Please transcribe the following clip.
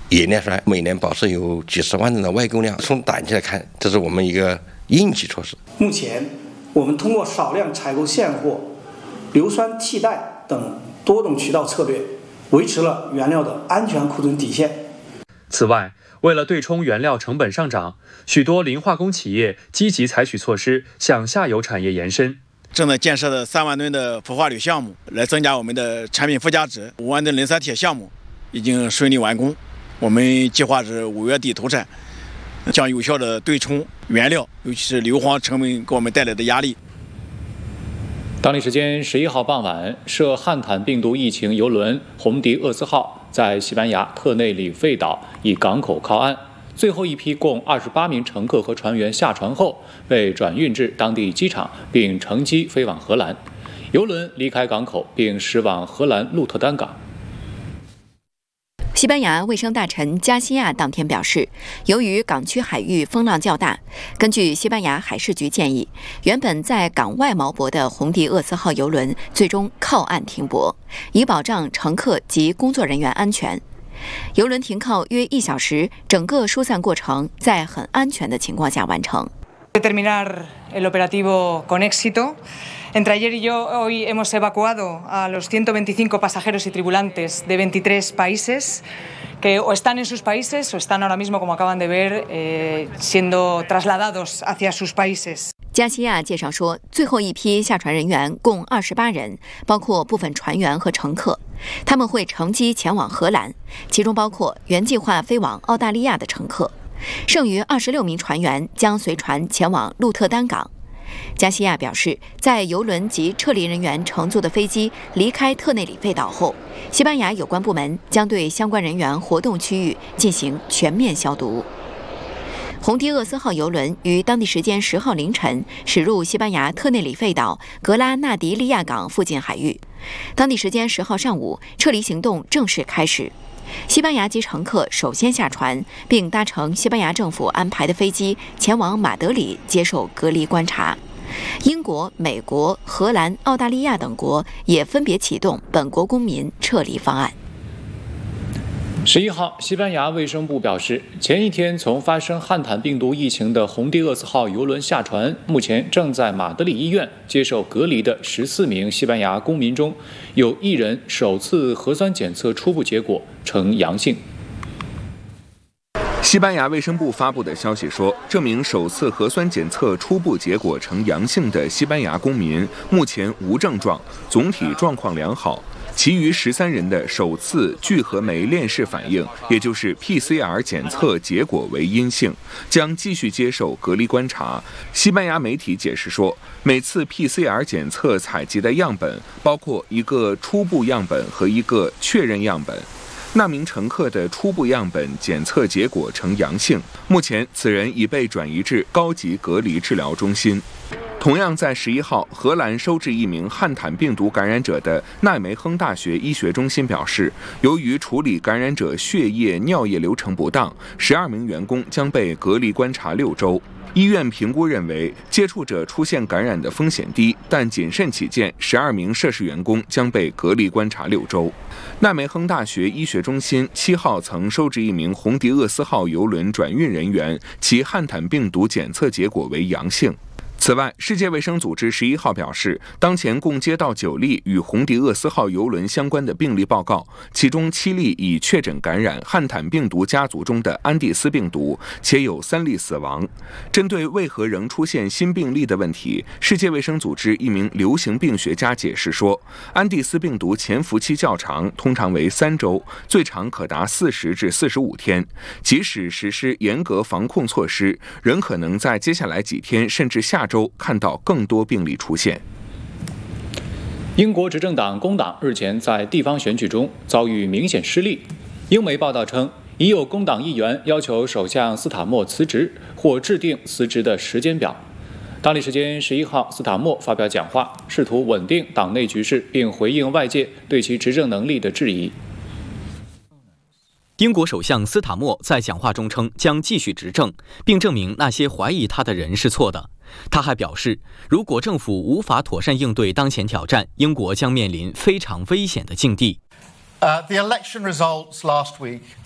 冶炼出来，每年保持有几十万吨的外供量。从短期来看，这是我们一个应急措施。 目前，我们通过少量采购现货、硫酸替代等多种渠道策略，维持了原料的安全库存底线。 此外，为了对冲原料成本上涨，许多磷化工企业积极采取措施向下游产业延伸。 正在建设的3万吨的氟化铝项目，来增加我们的产品附加值。5万吨磷酸铁项目已经顺利完工，我们计划是5月底投产，将有效的对冲原料，尤其是硫磺成本给我们带来的压力。 当地时间11号傍晚，涉汉坦病毒疫情邮轮红迪厄斯号在西班牙特内里费岛一港口靠岸，最后一批共28名乘客和船员下船后，被转运至当地机场，并乘机飞往荷兰。邮轮离开港口并驶往荷兰鹿特丹港。 西班牙卫生大臣加西亚当天表示，由于港区海域风浪较大，根据西班牙海事局建议，原本在港外锚泊的红迪厄斯号邮轮最终靠岸停泊，以保障乘客及工作人员安全。邮轮停靠约1小时，整个疏散过程在很安全的情况下完成。 Terminar el operativo con éxito. Entre ayer y hoy hemos evacuado a los 125 pasajeros y tripulantes de 23 países que o están en sus países o están ahora mismo, como acaban de ver, siendo trasladados hacia sus países. 加西亚介绍说，最后一批下船人员共28人，包括部分船员和乘客，他们会乘机前往荷兰，其中包括原计划飞往澳大利亚的乘客。剩余26名船员将随船前往鹿特丹港。加西亚表示，在邮轮及撤离人员乘坐的飞机离开特内里费岛后，西班牙有关部门将对相关人员活动区域进行全面消毒。红迪厄斯号邮轮于当地时间10号凌晨驶入西班牙特内里费岛格拉纳迪利亚港附近海域。当地时间10号上午，撤离行动正式开始。西班牙籍乘客首先下船，并搭乘西班牙政府安排的飞机前往马德里接受隔离观察。英国、美国、荷兰、澳大利亚等国也分别启动本国公民撤离方案。 11号，西班牙卫生部表示，前一天从发生汉坦病毒疫情的红迪厄斯号邮轮下船，目前正在马德里医院接受隔离的14名西班牙公民中，有1人首次核酸检测初步结果呈阳性。 西班牙卫生部发布的消息说，这名首次核酸检测初步结果呈阳性的西班牙公民目前无症状，总体状况良好。其余13人的首次聚合酶链式反应，也就是 PCR 检测结果为阴性，将继续接受隔离观察。西班牙媒体解释说，每次 PCR 检测采集的样本包括一个初步样本和一个确认样本。那名乘客的初步样本检测结果呈阳性，目前此人已被转移至高级隔离治疗中心。同样在11号，荷兰收治一名汉坦病毒感染者的奈梅亨大学医学中心表示，由于处理感染者血液、尿液流程不当，12名员工将被隔离观察6周。医院评估认为，接触者出现感染的风险低，但谨慎起见，12名涉事员工将被隔离观察6周。奈梅亨大学医学中心7号曾收治一名红迪厄斯号邮轮转运人员，其汉坦病毒检测结果为阳性。此外，世界卫生组织11号表示，当前共接到9例与红迪厄斯号邮轮相关的病例报告，其中7例已确诊感染汉坦病毒家族中的安第斯病毒，且有3例死亡。针对为何仍出现新病例的问题，世界卫生组织一名流行病学家解释说，安第斯病毒潜伏期较长，通常为3周，最长可达40至45天。即使实施严格防控措施，仍可能在接下来几天甚至下周看到更多病例出现。 英国执政党工党日前在地方选举中遭遇明显失利。英媒报道称，已有工党议员要求首相斯塔默辞职或制定辞职的时间表。当地时间11号，斯塔默发表讲话，试图稳定党内局势，并回应外界对其执政能力的质疑。 英国首相斯塔默在讲话中称将继续执政，并证明那些怀疑他的人是错的。他还表示，如果政府无法妥善应对当前挑战，英国将面临非常危险的境地。 The election results last week